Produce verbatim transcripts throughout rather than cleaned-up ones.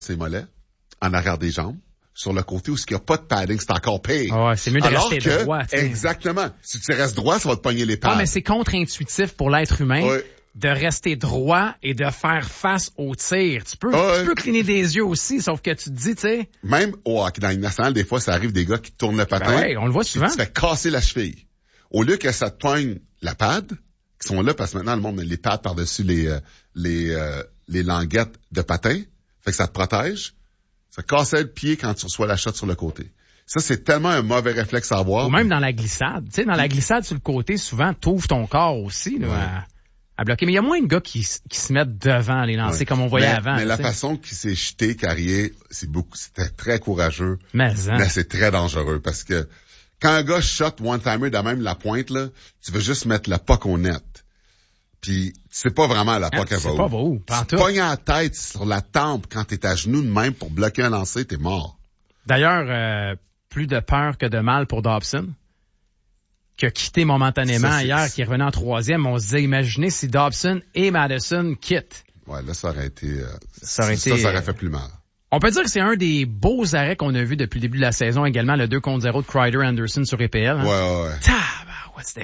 ses mollets, en arrière des jambes, sur le côté où il n'y a pas de padding, c'est encore pire. Ouais, c'est mieux de Alors rester que, droit. T'sais. Exactement. Si tu restes droit, ça va te pogner les pads. Ah, mais c'est contre-intuitif pour l'être humain. Ouais. De rester droit et de faire face au tir. Tu peux, Ouais. tu peux cligner des yeux aussi, sauf que tu te dis, tu sais. Même au hockey, dans les nationales, des fois, ça arrive des gars qui tournent le patin. Ben ouais, on le voit souvent. Tu te fais casser la cheville. Au lieu que ça te poigne la pad, qui sont là parce que maintenant, le monde met les pads par-dessus les, euh, les, euh, les languettes de patin. Fait que ça te protège. Ça casse le pied quand tu reçois la shot sur le côté. Ça, c'est tellement un mauvais réflexe à avoir. Ou même dans la glissade. Tu sais, dans la glissade sur le côté, souvent, t'ouvres ton corps aussi, là, Ouais. à, à bloquer. Mais il y a moins de gars qui, qui se mettent devant les lancers Ouais. comme on voyait mais, avant. Mais la t'sais. façon qu'il s'est jeté, Carrier, c'est beaucoup, c'était très courageux. Mais, hein. Mais c'est très dangereux parce que quand un gars shot one-timer de même la pointe, là, tu veux juste mettre la puck au net. Puis, tu sais pas vraiment la puck Hein, elle va c'est où. pas beau, Tu pantoute. pognes la tête sur la tempe quand t'es à genoux de même pour bloquer un lancer, t'es mort. D'ailleurs, euh, plus de peur que de mal pour Dobson, qui a quitté momentanément Ça, c'est- hier, qui est revenu en troisième. On se disait, imaginez si Dobson et Madison quittent. Ouais, là, ça aurait été, euh, Ça aurait ça, été, ça aurait fait plus mal. On peut dire que c'est un des beaux arrêts qu'on a vu depuis le début de la saison, également le deux contre zéro de Kreider-Anderson sur E P L. Hein? Ouais, ouais, ouais. Tabarouette, c'était...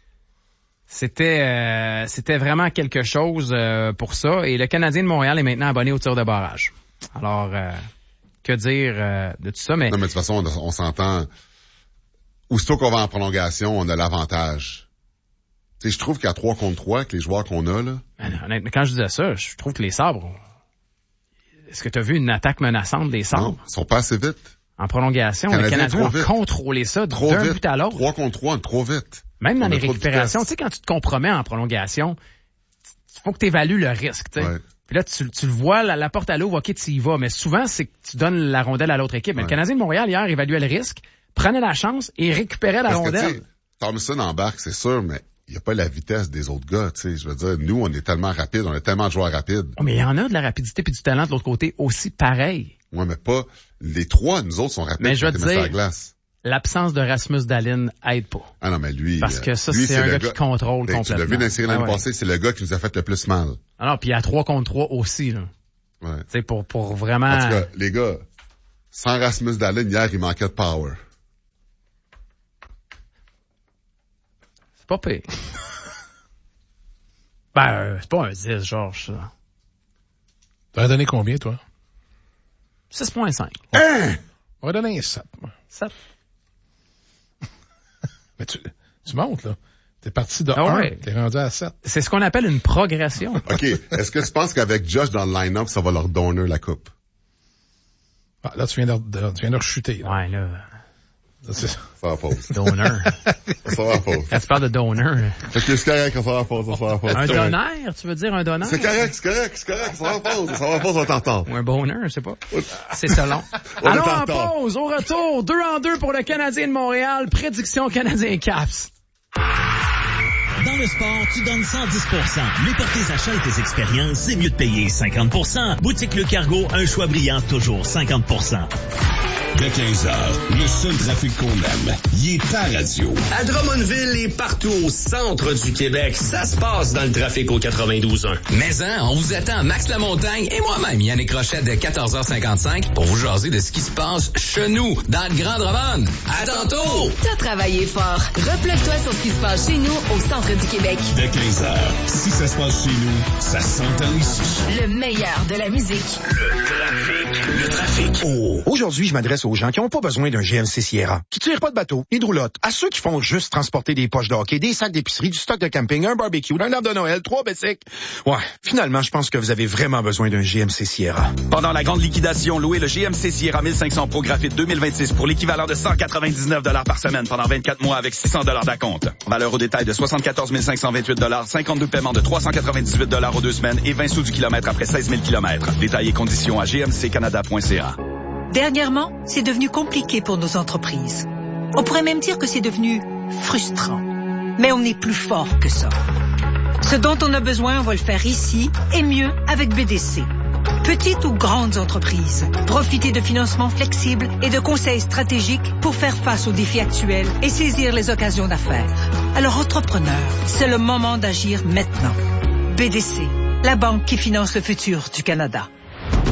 C'était, euh, c'était vraiment quelque chose euh, pour ça. Et le Canadien de Montréal est maintenant abonné au tir de barrage. Alors, euh, que dire euh, de tout ça? Mais Non, mais de toute façon, on, on s'entend. Aussitôt qu'on va en prolongation, on a l'avantage. Tu sais, je trouve qu'à trois contre trois, avec les joueurs qu'on a, là. honnêtement, quand je disais ça, je trouve que les Sabres... Est-ce que tu as vu une attaque menaçante des Sabres? Non, ils sont pas assez vite. En prolongation, Canadien, les Canadiens trop ont vite. contrôlé ça Trop d'un vite. but à l'autre. trois contre trois, trop vite. Même dans On les a trop de récupérations, tu vitesse. sais, quand tu te compromets en prolongation, il faut que tu évalues le risque. Tu sais. Ouais. Puis là, tu, tu le vois, la, la porte à l'eau, ok, tu y vas. Mais souvent, c'est que tu donnes la rondelle à l'autre équipe. Mais Ouais. le Canadien de Montréal, hier, évaluait le risque, prenait la chance et récupérait la Parce que, rondelle. tu sais, Thompson embarque, c'est sûr, mais il n'y a pas la vitesse des autres gars, tu sais. Je veux dire, nous, on est tellement rapides, on a tellement de joueurs rapides. Oh, mais il y en a de la rapidité puis du talent de l'autre côté aussi pareil. Ouais, mais pas, les trois, nous autres, sont rapides. Mais je vais quand te t'es mis sur la dire- glace. L'absence de Rasmus Dahlin aide pas. Ah non, mais lui. Parce que ça, lui, c'est un le gars qui contrôle Ben, Tu complètement. l'as vu dans la série l'année Ah ouais. passée, c'est le gars qui nous a fait le plus mal. Alors, puis à trois contre trois aussi, là. Ouais. Tu sais, pour, pour vraiment... En tout cas, les gars, sans Rasmus Dahlin, hier, il manquait de power. C'est pas pire. ben, euh, c'est pas un dix, Georges, ça. T'aurais donné combien, toi? six virgule cinq. Hein? On va donner un sept, moi. sept. Mais tu, tu montes, là. T'es parti de Ah un, ouais. t'es rendu à sept. C'est ce qu'on appelle une progression. OK. Est-ce que tu penses qu'avec Josh dans le line-up, ça va leur donner la coupe? Ah, là, tu viens de, de- tu viens de rechuter, là. Ouais, là. Ça, c'est- Ça va pause. Donneur. Ça va pause. Quand tu parles de donneur. Fait que c'est correct, ça va pause, ça va pause. Un donneur, tu veux dire un donneur? C'est correct, c'est correct, c'est correct, ça va pause, ça va pause, on t'entend. Ou un bonheur, je sais pas. C'est ça long. On Alors, est en en retard. pause, au retour, deux en deux pour le Canadien de Montréal. Prédiction Canadien Caps. Dans le sport, tu donnes cent dix pour cent. Mais pour tes achats et tes expériences, c'est mieux de payer cinquante pour cent. Boutique Le Cargo, un choix brillant, toujours cinquante pour cent. Dès quinze heures, le seul trafic qu'on aime, il est à radio. À Drummondville et partout au centre du Québec, ça se passe dans le trafic au quatre-vingt-douze un. Mais hein, on vous attend Max Lamontagne et moi-même, Yannick Rochette de quatorze heures cinquante-cinq pour vous jaser de ce qui se passe chez nous, dans le Grand Drummond. À tantôt! T'as travaillé fort. Replug-toi sur ce qui se passe chez nous au centre du Québec. Dès quinze heures, si ça se passe chez nous, ça s'entend ici. Le meilleur de la musique. Le trafic, le trafic. Oh. Aujourd'hui, je m'adresse aux gens qui n'ont pas besoin d'un G M C Sierra, qui tirent pas de bateau, ni de roulotte, à ceux qui font juste transporter des poches de hockey, des sacs d'épicerie, du stock de camping, un barbecue, un arbre de Noël, trois bicycles. Ouais, finalement, je pense que vous avez vraiment besoin d'un G M C Sierra. Pendant la grande liquidation, louez le G M C Sierra mille cinq cents Pro Graphite deux mille vingt-six pour l'équivalent de cent quatre-vingt-dix-neuf dollars par semaine pendant vingt-quatre mois avec six cents dollars d'acompte. Valeur au détail de soixante-quatorze mille cinq cent vingt-huit dollars, cinquante-deux paiements de trois cent quatre-vingt-dix-huit dollars aux deux semaines et vingt sous du kilomètre après seize mille kilomètres. Détails et conditions à g m c canada point c a. Dernièrement, c'est devenu compliqué pour nos entreprises. On pourrait même dire que c'est devenu frustrant. Mais on est plus fort que ça. Ce dont on a besoin, on va le faire ici et mieux avec B D C. Petites ou grandes entreprises, profitez de financements flexibles et de conseils stratégiques pour faire face aux défis actuels et saisir les occasions d'affaires. Alors, entrepreneurs, c'est le moment d'agir maintenant. B D C, la banque qui finance le futur du Canada.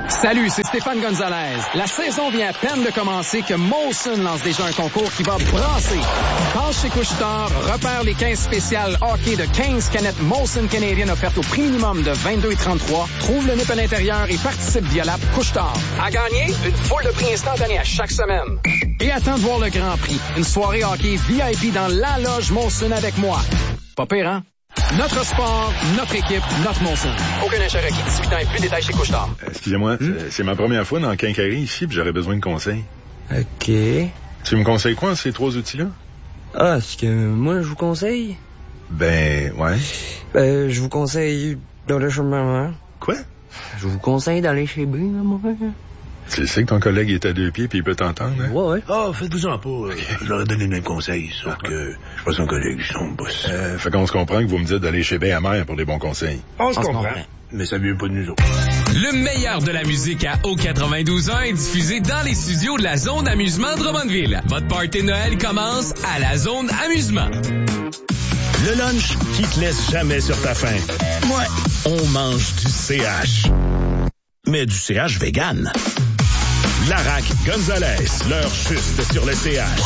Salut, c'est Stéphane Gonzalez. La saison vient à peine de commencer que Molson lance déjà un concours qui va brasser. Passe chez Couche-Tard, repère les quinze spéciales hockey de quinze canettes Molson Canadian offertes au prix minimum de vingt-deux et trente-trois. Trouve le nip à l'intérieur et participe via l'app Couche-Tard. À gagner, une foule de prix instantanés à chaque semaine. Et attends de voir le Grand Prix. Une soirée hockey V I P dans la loge Molson avec moi. Pas pire, hein? Notre sport, notre équipe, notre Molson. Aucun achat requis, dix-huit ans et plus, détails chez Couche-Tard. Euh, excusez-moi, hmm? c'est, c'est ma première fois dans le quincaillerie ici, puis j'aurais besoin de conseils. OK. Tu me conseilles quoi, ces trois outils-là? Ah, ce que moi, je vous conseille? Ben, ouais. Ben, je vous conseille d'aller chez maman. Quoi? Je vous conseille d'aller chez B, maman. Tu sais que ton collègue est à deux pieds puis il peut t'entendre, hein? Ouais, ouais. Ah, oh, faites-vous-en pas. Okay. Je leur ai donné le même conseil, sauf ah. que je suis pas son collègue, je suis son boss. Euh, fait qu'on se comprend que vous me dites d'aller chez B à mère pour des bons conseils. On se comprend. Mais ça vient pas de nous autres. Le meilleur de la musique à O quatre-vingt-douze ans est diffusé dans les studios de la Zone Amusement Drummondville. Votre party de Noël commence à la Zone Amusement. Le lunch qui te laisse jamais sur ta faim. Ouais. On mange du C H. Mais du C H vegan. Larac Gonzalez, l'heure juste sur le C H.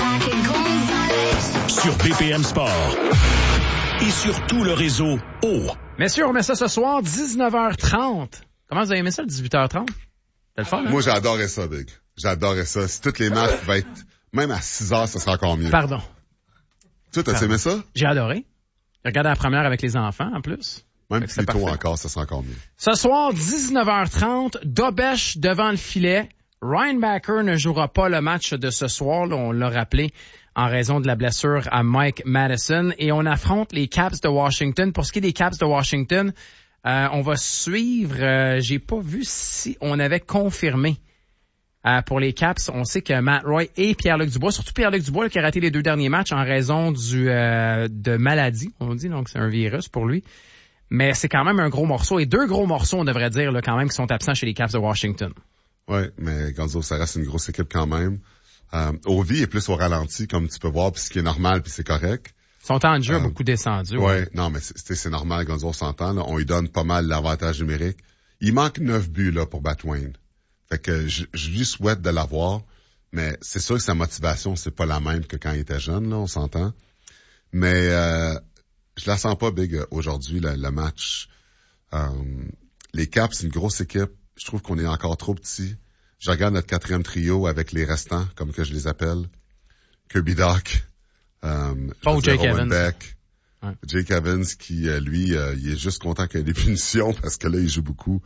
Sur B P M Sport. Et sur tout le réseau O. Messieurs, on met ça ce soir, dix-neuf heures trente. Comment vous avez aimé ça, le dix-huit heures trente? C'est le fun, hein? Moi, j'adorais ça, Big. J'adorais ça. Si toutes les matchs pouvaient être, même à six heures, ça serait encore mieux. Pardon. Tu t'as aimé ça? J'ai adoré. J'ai regardé la première avec les enfants, en plus. Même plus tôt encore, ça serait encore mieux. Ce soir, dix-neuf heures trente, Dobèche devant le filet. Ryan Backer ne jouera pas le match de ce soir, là, on l'a rappelé, en raison de la blessure à Mike Madison. Et on affronte les Caps de Washington. Pour ce qui est des Caps de Washington, euh, on va suivre, euh, j'ai pas vu si on avait confirmé. Euh, pour les Caps, on sait que Matt Roy et Pierre-Luc Dubois, surtout Pierre-Luc Dubois là, qui a raté les deux derniers matchs en raison du euh, de maladie, on dit, donc c'est un virus pour lui. Mais c'est quand même un gros morceau, et deux gros morceaux, on devrait dire, là, quand même, qui sont absents chez les Caps de Washington. Oui, mais Gonzo, ça reste une grosse équipe quand même. Euh, Ovi est plus au ralenti, comme tu peux voir, puis ce qui est normal, puis c'est correct. Son temps de jeu a euh, beaucoup descendu. Ouais, ouais, non, mais c'est, c'est normal, Gonzo, on s'entend. Là, on lui donne pas mal l'avantage numérique. Il manque neuf buts là pour battre Wayne. Fait que je, je lui souhaite de l'avoir, mais c'est sûr que sa motivation, c'est pas la même que quand il était jeune, là, on s'entend. Mais euh, je la sens pas, Big, aujourd'hui, le, le match. Euh, les Caps, c'est une grosse équipe. Je trouve qu'on est encore trop petit. Je regarde notre quatrième trio avec les restants, comme que je les appelle. Kirby Doc, euh, oh, Jake Evans. Beck, ouais. Jake Evans, qui, euh, lui, euh, il est juste content qu'il y ait des punitions parce que là, il joue beaucoup.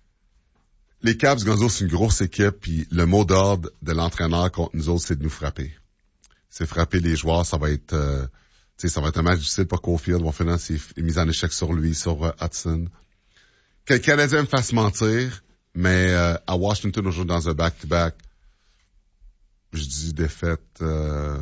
Les Caps, Gonzo, c'est une grosse équipe, puis le mot d'ordre de l'entraîneur contre nous autres, c'est de nous frapper. C'est frapper les joueurs, ça va être, euh, tu sais, ça va être un match difficile pour Caulfield. On va finir ses mises en échec sur lui, sur uh, Hudson. Que le Canadien me fasse mentir, mais euh, à Washington, on joue dans un back-to-back. Je dis défaite, euh,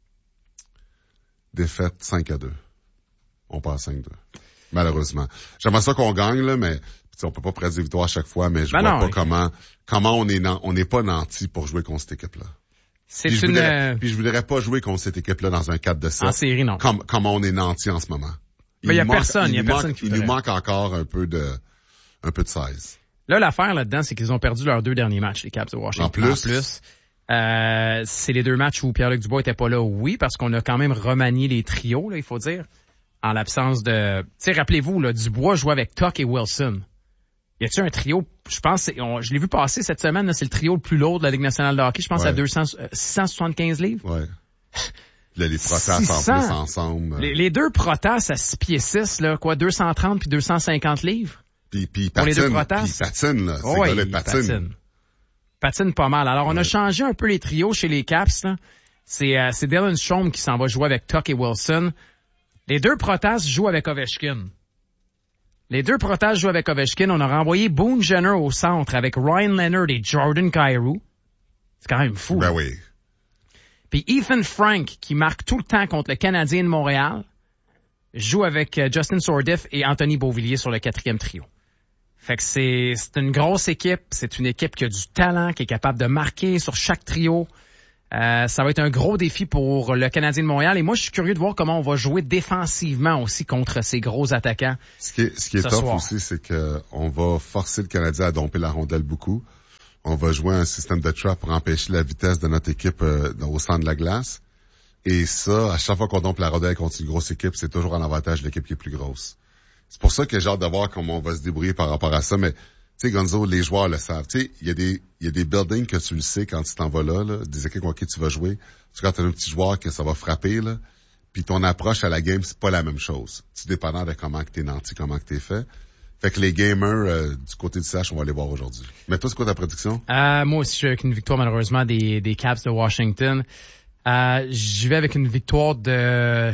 défaite cinq à deux. On passe cinq deux. Malheureusement. J'aimerais ça qu'on gagne, là, mais on peut pas prédire victoire à chaque fois, mais je ben vois non, pas oui. comment comment on est on n'est pas nanti pour jouer contre cette équipe-là. C'est puis une... Je voudrais, puis je voudrais pas jouer contre cette équipe-là dans un quatre de sept. En série, non. Comme, comment on est nanti en ce moment. Il, il y a manque, personne, il y a personne manque, qui Il nous manque encore un peu de un peu de size. Là, l'affaire là-dedans, c'est qu'ils ont perdu leurs deux derniers matchs, les Caps de Washington. En plus. En plus. Euh, c'est les deux matchs où Pierre-Luc Dubois était pas là, oui, parce qu'on a quand même remanié les trios, là, il faut dire, en l'absence de... Tu sais, rappelez-vous, là, Dubois jouait avec Tuck et Wilson. Y a-t-il un trio, je pense, on, je l'ai vu passer cette semaine, là, c'est le trio le plus lourd de la Ligue nationale de hockey, je pense ouais. à deux cents, euh, six cent soixante-quinze livres. Ouais. Là, les Protas en plus ensemble. Les, les deux Protas à six pieds six, là, quoi, deux cent trente puis deux cent cinquante livres. Puis, puis patine, puis patine, là. Oh, oui, il patine. patine. Patine pas mal. Alors, on ouais. a changé un peu les trios chez les Caps, là. C'est, euh, c'est Dylan Strome qui s'en va jouer avec Tuck et Wilson. Les deux Protas jouent avec Ovechkin. Les deux Protas jouent avec Ovechkin. On a renvoyé Boone Jenner au centre avec Ryan Leonard et Jordan Kyrou. C'est quand même fou. Ben hein? oui. Puis Ethan Frank, qui marque tout le temps contre le Canadien de Montréal, joue avec Justin Sourdif et Anthony Beauvillier sur le quatrième trio. Fait que c'est, c'est une grosse équipe. C'est une équipe qui a du talent, qui est capable de marquer sur chaque trio. Euh, ça va être un gros défi pour le Canadien de Montréal. Et moi, je suis curieux de voir comment on va jouer défensivement aussi contre ces gros attaquants. Ce qui est, ce qui est top aussi, c'est que on va forcer le Canadien à domper la rondelle beaucoup. On va jouer un système de trap pour empêcher la vitesse de notre équipe euh, au centre de la glace. Et ça, à chaque fois qu'on dompe la rondelle contre une grosse équipe, c'est toujours en avantage de l'équipe qui est plus grosse. C'est pour ça que j'ai hâte de voir comment on va se débrouiller par rapport à ça. Mais tu sais, Gonzo, les joueurs le savent. Tu sais, il y a des, il y a des buildings que tu le sais quand tu t'en vas là, là, des équipes avec qui tu vas jouer. Tu quand t'as un petit joueur que ça va frapper, là, puis ton approche à la game, c'est pas la même chose. C'est dépendant de comment que t'es nanti, comment que t'es fait. Fait que les gamers, euh, du côté du C H, on va les voir aujourd'hui. Mais toi, c'est quoi ta prédiction? Euh, moi aussi, je suis avec une victoire, malheureusement, des, des Caps de Washington. Euh, j'y vais avec une victoire de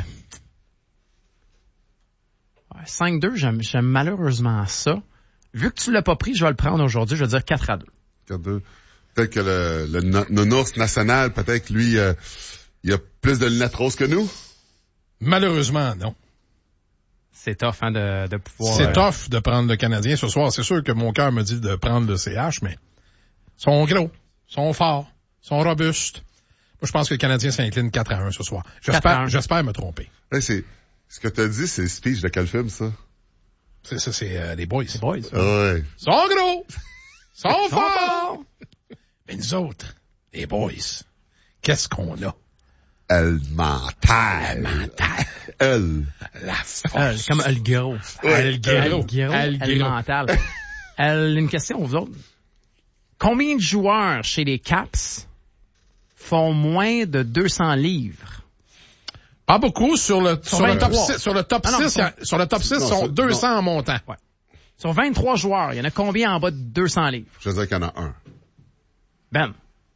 cinq deux. J'aime, j'aime malheureusement ça. Vu que tu l'as pas pris, je vais le prendre aujourd'hui. Je vais dire quatre à deux. quatre à deux. Peut-être que le, le nounours national, peut-être lui, euh, il a plus de lunettes roses que nous? Malheureusement, non. C'est tough, hein, de, de pouvoir... C'est euh... tough de prendre le Canadien ce soir. C'est sûr que mon cœur me dit de prendre le C H, mais ils sont gros, ils sont forts, ils sont robustes. Moi, je pense que le Canadien s'incline quatre à un ce soir. J'espère, j'espère me tromper. Hey, c'est, ce que t'as dit, c'est le speech de quel film, ça? C'est ça, c'est euh, les boys. Les boys. Ah ouais. Ils sont gros! Ils sont forts! Mais nous autres, les boys, qu'est-ce qu'on a? Elle mental. Elle mental. Elle. La force. Elle, comme elle gros. Elle gros. Elle Elle mental. Elle, une question aux autres. Combien de joueurs chez les Caps font moins de deux cents livres? Pas beaucoup. Sur le, sur, sur le top six, sur le top ah non, six, sont, sur le top six, non, sont sur, deux cents non. en montant. Ouais. Sur vingt-trois joueurs, il y en a combien en bas de deux cents livres? Je veux dire qu'il y en a un. Ben.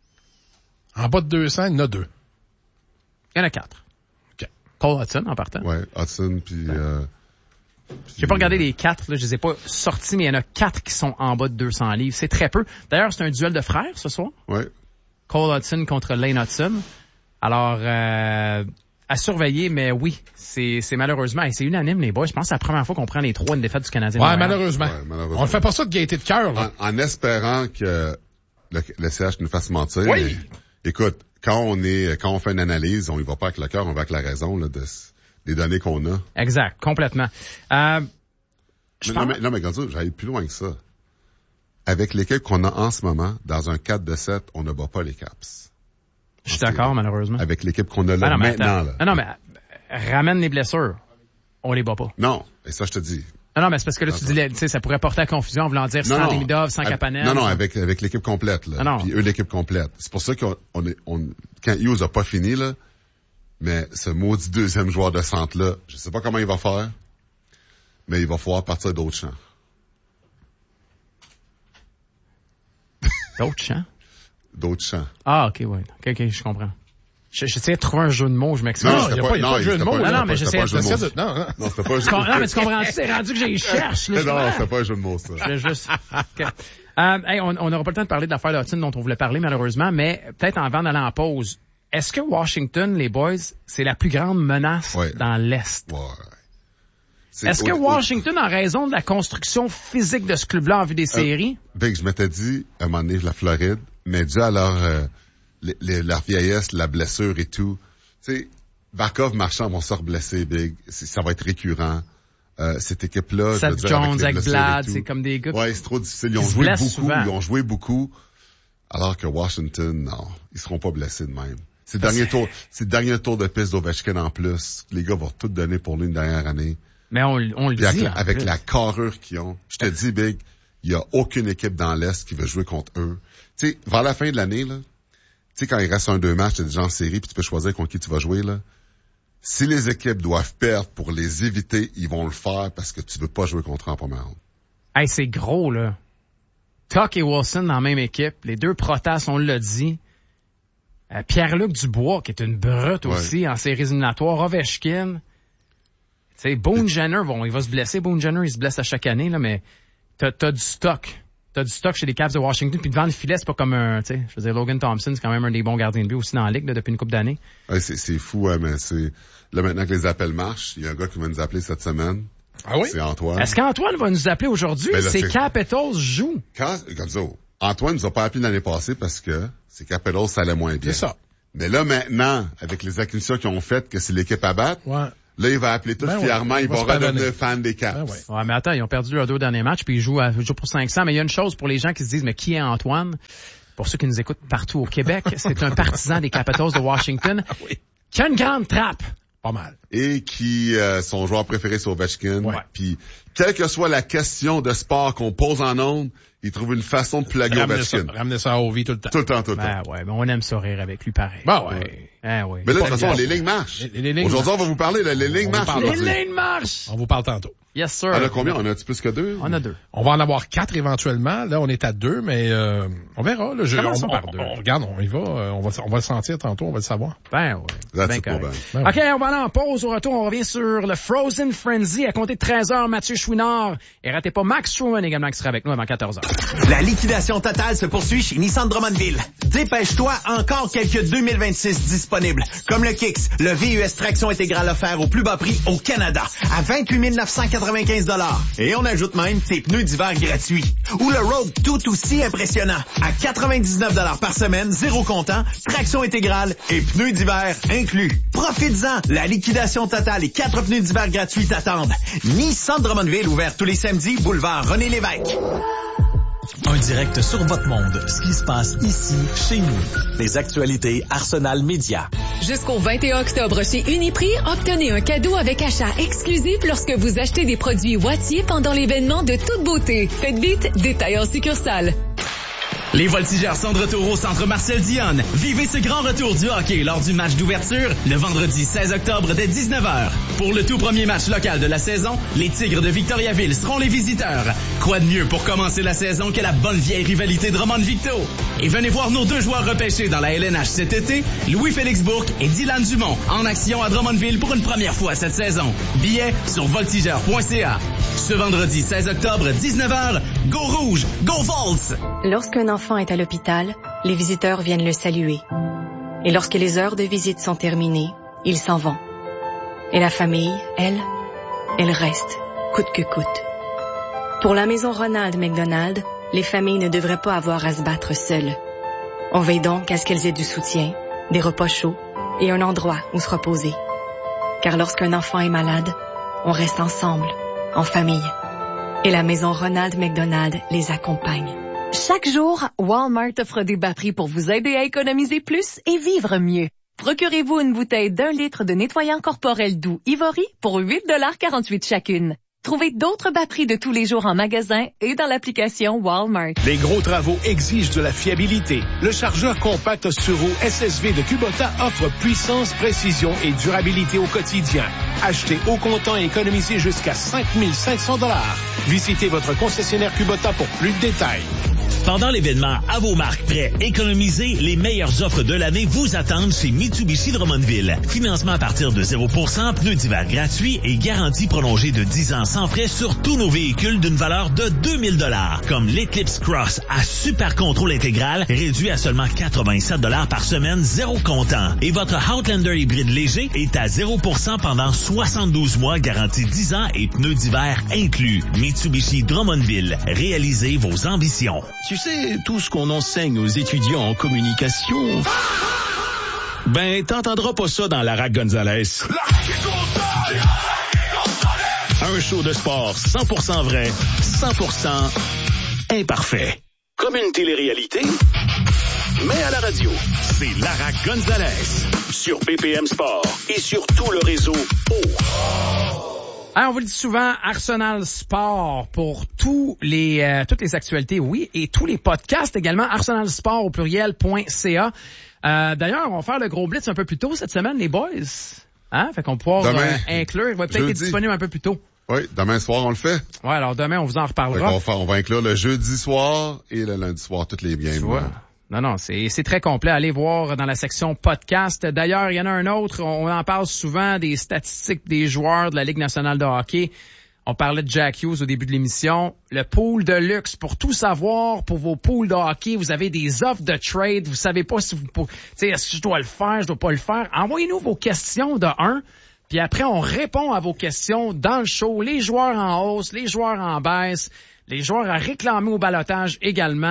En bas de deux cents, il y en a deux. Il y en a quatre. OK. Cole Hudson, en partant. Ouais, Hudson, puis... Euh, J'ai pas regardé les quatre, là, je les ai pas sortis, mais il y en a quatre qui sont en bas de deux cents livres. C'est très peu. D'ailleurs, c'est un duel de frères ce soir. Ouais. Cole Hudson contre Lane Hudson. Alors, euh, à surveiller, mais oui, c'est, c'est malheureusement, et c'est unanime, les boys. Je pense que c'est la première fois qu'on prend les trois une défaite du Canadien. Ouais, malheureusement. Ouais, malheureusement. On ne fait pas ça de gaieté de cœur, là. En, en espérant que le, le C H nous fasse mentir. Oui. Mais, écoute, quand on est, quand on fait une analyse, on y va pas avec le cœur, on va avec la raison, là, de, des données qu'on a. Exact, complètement. Euh, mais, non, mais, non, mais Gonzo, j'allais plus loin que ça. Avec l'équipe qu'on a en ce moment, dans un quatre de sept, on ne bat pas les Caps. Je suis d'accord, malheureusement. Avec l'équipe qu'on a là ah non, maintenant. Là. Non, non, mais ramène les blessures. On les bat pas. Non, et ça, je te dis. Non, non, mais c'est parce que là, non, tu dis, tu sais, ça pourrait porter à confusion en voulant dire non, sans non, Demidov, sans Kapanen. Non, non, avec, avec l'équipe complète, là. Non, non. Puis eux, l'équipe complète. C'est pour ça qu'on on est, on, quand Hughes a pas fini, là, mais ce maudit deuxième joueur de centre-là, je sais pas comment il va faire, mais il va falloir partir d'autres champs. D'autres champs? D'autres champs. Ah, ok, ouais. Ok, ok, je comprends. J'essaie de trouver un jeu de mots, je m'excuse. Non, il n'y a pas, y a pas de jeu de mots. Non, non, mais j'essaie de... Non, non. Non, c'était pas un jeu de mots. Non, mais tu comprends-tu, c'est rendu que j'y cherche, là. Non, c'était pas un jeu de mots, ça. Je juste... Okay. Euh, hey, on n'aura pas le temps de parler de l'affaire d'Hudson dont on voulait parler, malheureusement, mais peut-être avant d'aller en pause. Est-ce que Washington, les boys, c'est la plus grande menace ouais. dans l'Est? Ouais. Est-ce que Washington, en raison de la construction physique de ce club-là en vue des séries? Euh, Big, je m'étais dit, à un moment donné, la Floride, mais dû à leur, euh, les, les, leur vieillesse, la blessure et tout, tu sais, Barkov, Marchand vont se reblesser, Big. C'est, ça va être récurrent. Euh, cette équipe-là, Seth je veux Jones, dire, avec Ekblad, c'est comme des gars. Ouais, c'est trop difficile. Ils ont ils joué beaucoup. Souvent. Ils ont joué beaucoup. Alors que Washington, non, ils seront pas blessés de même. C'est le dernier tour, c'est le dernier tour de piste d'Ovechkin en plus. Les gars vont tout donner pour lui une dernière année. Mais on, on le dit. Avec, avec la carrure qu'ils ont. Je te dis, Big, il y a aucune équipe dans l'Est qui veut jouer contre eux. Tu sais, vers la fin de l'année, là, tu sais, quand il reste un deux matchs, t'es déjà en série, puis tu peux choisir contre qui tu vas jouer, là. Si les équipes doivent perdre pour les éviter, ils vont le faire parce que tu veux pas jouer contre eux en première ronde. Hey, c'est gros, là. Tuck et Wilson dans la même équipe. Les deux Protas, on l'a dit. Euh, Pierre-Luc Dubois, qui est une brute ouais. aussi en séries éliminatoires. Ovechkin. Tu sais, Boone Jenner, bon, il va se blesser. Boone Jenner, il se blesse à chaque année, là, mais t'as, t'as du stock. T'as du stock chez les Caps de Washington. Puis devant le filet, c'est pas comme un, tu sais, je veux dire, Logan Thompson, c'est quand même un des bons gardiens de but aussi dans la ligue, là, depuis une couple d'années. Ouais, c'est, c'est fou, ouais, mais c'est, là, maintenant que les appels marchent, il y a un gars qui va nous appeler cette semaine. Ah oui? C'est Antoine. Est-ce qu'Antoine va nous appeler aujourd'hui? Là, c'est Capitals jouent. Quand, comme ça, Antoine nous a pas appelé l'année passée parce que c'est Capitals, ça allait moins bien. C'est ça. Mais là, maintenant, avec les acquisitions qu'ils ont faites, que c'est l'équipe à battre, ouais. là, il va appeler tout ben fièrement, ouais, il va redevenir fan des Caps. Ben ouais. Ouais, mais attends, ils ont perdu leurs deux derniers matchs, puis ils jouent, à, ils jouent pour cinq cents. Mais il y a une chose pour les gens qui se disent, mais qui est Antoine? Pour ceux qui nous écoutent partout au Québec, c'est un partisan des Capitals de Washington oui. qui a une grande trappe. Pas mal. Et qui, euh, son joueur préféré, c'est Ovechkin. Ouais. Puis, quelle que soit la question de sport qu'on pose en ondes, il trouve une façon de plugger Ovechkin. Ramener ça à O V tout le temps. Tout le temps, tout le ben, temps. Ouais, mais on aime ça rire avec lui pareil. Ben ouais. Ah, ouais. Mais là, de toute façon, les lignes marchent. Les, les lignes Aujourd'hui, marchent. on va vous parler, là, les lignes on marchent. Les lignes marchent! On vous parle tantôt. Yes, sir. On a combien? On a plus que deux? On a deux. On va en avoir quatre éventuellement. Là, on est à deux, mais euh, on verra. Là, je, Commençons on, par on, deux. On, regarde, on y va. Euh, on va, on va le sentir tantôt, on va le savoir. Ben ouais. That's Ben it, correct. ben. Ben OK, on va aller en pause. Au retour, on revient sur le Frozen Frenzy. À compter de treize heures, Mathieu Chouinard. Et ratez pas Max Truman également qui sera avec nous avant quatorze heures. La liquidation totale se poursuit chez Nissan Drummondville. Dépêche-toi, encore quelques deux mille vingt-six disponibles. Comme le Kicks, le V U S traction intégrale offert au plus bas prix au Canada, à vingt-huit mille neuf cent quatre-vingt-quinze dollars. Et on ajoute même tes pneus d'hiver gratuits. Ou le Rogue tout aussi impressionnant, à quatre-vingt-dix-neuf dollars par semaine, zéro comptant, traction intégrale et pneus d'hiver inclus. Profites-en, la liquidation totale et quatre pneus d'hiver gratuits t'attendent. Nissan Drummondville, ouvert tous les samedis, boulevard René-Lévesque. Un direct sur votre monde, ce qui se passe ici, chez nous. Les actualités Arsenal Média. Jusqu'au vingt et un octobre chez Uniprix, obtenez un cadeau avec achat exclusif lorsque vous achetez des produits Wattier pendant l'événement de toute beauté. Faites vite, détail en succursale. Les Voltigeurs sont de retour au Centre Marcel Dionne. Vivez ce grand retour du hockey lors du match d'ouverture le vendredi seize octobre dès dix-neuf heures. Pour le tout premier match local de la saison, les Tigres de Victoriaville seront les visiteurs. Quoi de mieux pour commencer la saison que la bonne vieille rivalité Drummond-Victo? Et venez voir nos deux joueurs repêchés dans la L N H cet été, Louis-Félix Bourque et Dylan Dumont, en action à Drummondville pour une première fois cette saison. Billets sur voltigeurs point c a. Ce vendredi seize octobre, dix-neuf heures, Go Rouge, Go Volts! Lorsqu'un enfant est à l'hôpital, les visiteurs viennent le saluer. Et lorsque les heures de visite sont terminées, ils s'en vont. Et la famille, elle, elle reste, coûte que coûte. Pour la maison Ronald McDonald, les familles ne devraient pas avoir à se battre seules. On veille donc à ce qu'elles aient du soutien, des repas chauds et un endroit où se reposer. Car lorsqu'un enfant est malade, on reste ensemble, en famille. Et la maison Ronald McDonald les accompagne. Chaque jour, Walmart offre des bas prix pour vous aider à économiser plus et vivre mieux. Procurez-vous une bouteille d'un litre de nettoyant corporel doux Ivory pour huit dollars quarante-huit chacune. Trouvez d'autres bas prix de tous les jours en magasin et dans l'application Walmart. Les gros travaux exigent de la fiabilité. Le chargeur compact sur roue S S V de Kubota offre puissance, précision et durabilité au quotidien. Achetez au comptant et économisez jusqu'à cinq mille cinq cents dollars. Visitez votre concessionnaire Kubota pour plus de détails. Pendant l'événement À vos marques prêts, économisez, les meilleures offres de l'année vous attendent chez Mitsubishi Drummondville. Financement à partir de zéro pour cent, pneus d'hiver gratuits et garantie prolongée de dix ans sans frais sur tous nos véhicules d'une valeur de deux mille dollars. Comme l'Eclipse Cross à super contrôle intégral, réduit à seulement quatre-vingt-sept dollars par semaine, zéro comptant. Et votre Outlander hybride léger est à zéro pour cent pendant soixante-douze mois, garantie dix ans et pneus d'hiver inclus. Mitsubishi Drummondville, réalisez vos ambitions. Tu sais, tout ce qu'on enseigne aux étudiants en communication... Ben, t'entendras pas ça dans Lara Gonzalez. Un show de sport cent pour cent vrai, cent pour cent imparfait. Comme une télé-réalité, mais à la radio. C'est Lara Gonzalez sur B P M Sport et sur tout le réseau O. Alors, on vous le dit souvent, Arsenal Sport pour tous les euh, toutes les actualités, oui, et tous les podcasts également, arsenal sport au pluriel point c a. Euh, d'ailleurs, on va faire le gros blitz un peu plus tôt cette semaine, les boys. Hein? Fait qu'on pourra demain, euh, inclure, il va peut-être jeudi. être disponible un peu plus tôt. Oui, demain soir, on le fait. Ouais, alors demain, on vous en reparlera. On va, faire, on va inclure le jeudi soir et le lundi soir, toutes les games. Non, non, c'est, c'est très complet. Allez voir dans la section podcast. D'ailleurs, il y en a un autre. On en parle souvent des statistiques des joueurs de la Ligue nationale de hockey. On parlait de Jack Hughes au début de l'émission. Le pool de luxe, pour tout savoir, pour vos pools de hockey, vous avez des offres de trade. Vous savez pas si vous... Tu sais, est-ce que je dois le faire, je dois pas le faire? Envoyez-nous vos questions de un. Puis après, on répond à vos questions dans le show. Les joueurs en hausse, les joueurs en baisse, les joueurs à réclamer au ballottage également.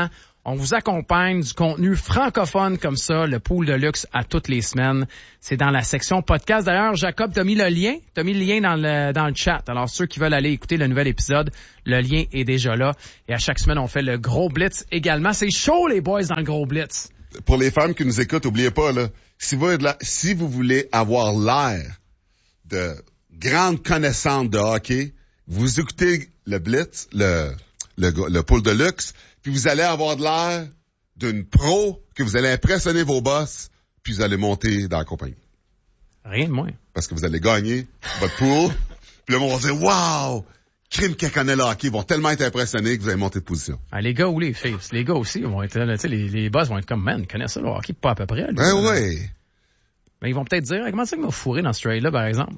On vous accompagne du contenu francophone comme ça, le pool de luxe à toutes les semaines. C'est dans la section podcast. D'ailleurs, Jacob, t'as mis le lien. T'as mis le lien dans le, dans le chat. Alors, ceux qui veulent aller écouter le nouvel épisode, le lien est déjà là. Et à chaque semaine, on fait le gros blitz également. C'est chaud, les boys, dans le gros blitz. Pour les femmes qui nous écoutent, oubliez pas, là, si vous, si vous voulez avoir l'air de grande connaissance de hockey, vous écoutez le blitz, le, le, le pool de luxe, puis vous allez avoir de l'air d'une pro, que vous allez impressionner vos boss, puis vous allez monter dans la compagnie. Rien de moins. Parce que vous allez gagner votre pool, puis là, on va dire, wow! Crime qui connaît le hockey, ils vont tellement être impressionnés que vous allez monter de position. Ah, les gars ou les filles? Les gars aussi vont être, tu sais, les, les boss vont être comme, man, ils connaissent ça, le hockey, pas à peu près. Ben oui. Mais ils vont peut-être dire, comment ça qu'ils m'ont fourré dans ce trade-là, par exemple?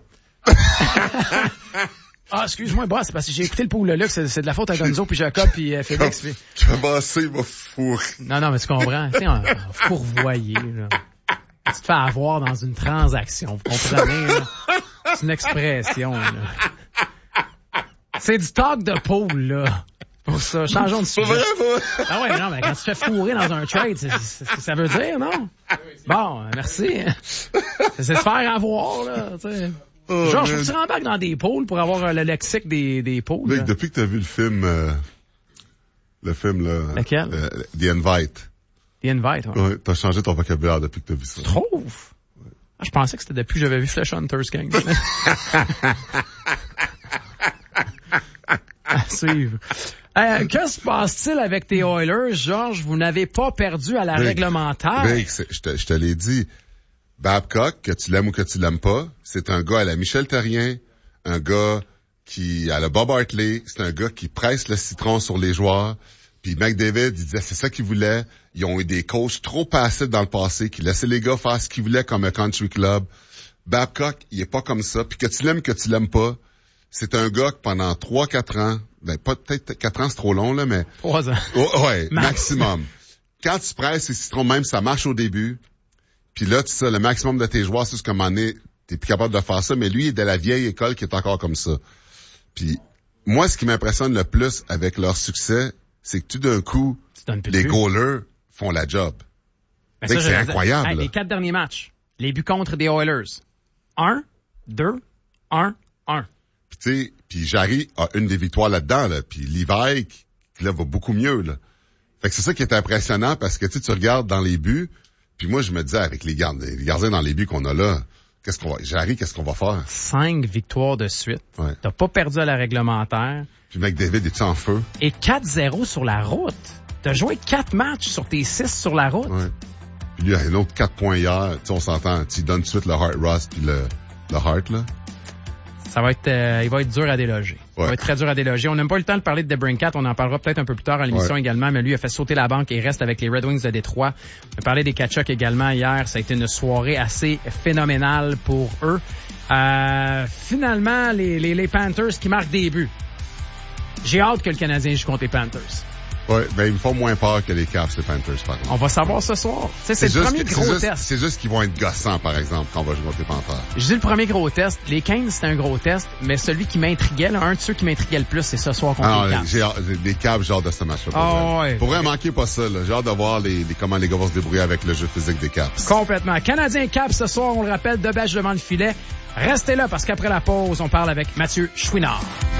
Ah, excuse-moi, boss, c'est parce que j'ai écouté le pool de luxe, c'est, c'est de la faute à Gonzo, puis Jacob, puis euh, Félix. Puis... Tu vas bosser, il va fourrer. Non, non, mais tu comprends, tu sais, en, en fourvoyer, là. Tu te fais avoir dans une transaction, vous comprenez, là? C'est une expression, là. C'est du talk de pool, là. Pour ça, changeons de sujet. Vrai, ah ouais, non, mais quand tu te fais fourrer dans un trade, c'est, c'est, c'est, ça veut dire, non? Bon, merci. C'est se faire avoir, là, tu sais. Oh, genre, je tu rembarques dans des pôles pour avoir euh, le lexique des, des pôles. Mec, depuis que t'as vu le film, euh, le film, là. Lequel? Euh, The Invite. The Invite, ouais. Ouais, t'as changé ton vocabulaire depuis que t'as vu ça. Tu trouves? Ouais. Ah, je pensais que c'était depuis que j'avais vu Flesh Hunters Gang. À suivre. Euh, que se passe-t-il avec tes Oilers, Georges? Vous n'avez pas perdu à la Mec, réglementaire. Mec, je te, je te l'ai dit. Babcock, que tu l'aimes ou que tu l'aimes pas, c'est un gars à la Michel Therrien, un gars qui, à la Bob Hartley, c'est un gars qui presse le citron sur les joueurs. Puis McDavid, il disait, c'est ça qu'ils voulaient. Ils ont eu des coachs trop passifs dans le passé, qui laissaient les gars faire ce qu'ils voulaient comme un country club. Babcock, il est pas comme ça. Puis que tu l'aimes, que tu l'aimes pas, c'est un gars que pendant trois, quatre ans, ben, pas peut-être quatre ans, c'est trop long, là, mais... Trois ans. Oh, ouais, maximum. Quand tu presses les citrons, même, ça marche au début. Puis là, tu sais, le maximum de tes joueurs, c'est ce qu'à un moment donné, t'es plus capable de faire ça, mais lui, il est de la vieille école qui est encore comme ça. Puis, moi, ce qui m'impressionne le plus avec leur succès, c'est que tout d'un coup, les goalers font la job. Ben ça, c'est je, incroyable. Hey, les quatre derniers matchs, les buts contre des Oilers. Un, deux, un, un. Puis tu sais, puis Jarry a une des victoires là-dedans, là. Puis Levi, qui là, va beaucoup mieux, là. Fait que c'est ça qui est impressionnant, parce que tu tu regardes dans les buts. Puis moi, je me disais, avec les gardiens, les gardiens dans les buts qu'on a là, qu'est-ce qu'on va, Jarry, qu'est-ce qu'on va faire? Cinq victoires de suite. Ouais. T'as pas perdu à la réglementaire. Puis McDavid est-tu en feu? Et quatre zéro sur la route. T'as joué quatre matchs sur tes six sur la route. Ouais. Puis lui, il y a un autre quatre points hier. Tu sais, on s'entend. Tu donnes tout de suite le Heart Rust puis le, le Heart, là. Ça va être, euh, il va être dur à déloger. Ouais. Il va être très dur à déloger. On n'a pas eu le temps de parler de DeBrincat. On en parlera peut-être un peu plus tard à l'émission ouais. également, mais lui a fait sauter la banque et reste avec les Red Wings de Détroit. On a parlé des Tkachuk également hier. Ça a été une soirée assez phénoménale pour eux. Euh, finalement, les, les, les Panthers qui marquent des buts. J'ai hâte que le Canadien joue contre les Panthers. Ouais, ben ils me font moins peur que les Caps, les Panthers, par exemple. On va savoir ce soir. C'est, c'est, c'est le premier que, gros c'est juste, test. C'est juste qu'ils vont être gossants, par exemple, quand on va jouer contre les Panthers. Je dis le premier gros test. Les Kings, c'était un gros test, mais celui qui m'intriguait, là, un de ceux qui m'intriguait le plus, c'est ce soir contre ah, les Caps. J'ai hâte, les Caps, j'ai hâte de ce match-là. Pour, oh, vrai. Ouais. pour vrai, manquez pas ça, là. J'ai hâte de voir les, les, comment les gars vont se débrouiller avec le jeu physique des Caps. Complètement. Canadien Caps, ce soir, on le rappelle, deux bâches devant le filet. Restez là, parce qu'après la pause, on parle avec Mathieu Chouinard.